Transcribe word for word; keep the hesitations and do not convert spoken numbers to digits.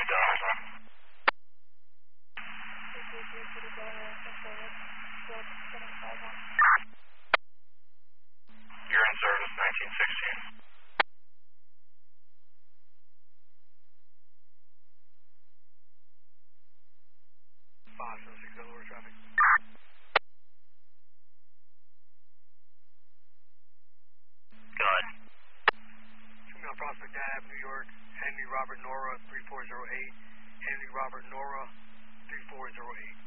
Donald. You're in service, nineteen sixteen. five seven six, Delaware traffic. Go ahead. Shoot me on Prospect Ave, New York, Henry Robert Nora, three four zero eight. Henry Robert Nora, three four zero eight.